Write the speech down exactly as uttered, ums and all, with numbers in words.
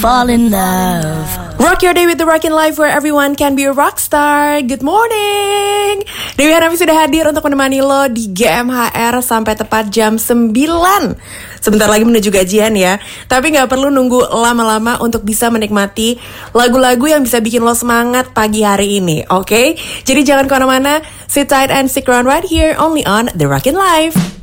Fall in love. Rock your day with the Rockin' Life where everyone can be a rock star. Good morning. Dewi Hanafi sudah hadir untuk menemani lo di G M H R sampai tepat jam sembilan. Sebentar lagi menuju gajian ya. Tapi gak perlu nunggu lama-lama untuk bisa menikmati lagu-lagu yang bisa bikin lo semangat pagi hari ini. Oke? Okay? Jadi jangan kemana-mana. Sit tight and stick around right here only on The Rockin' Life.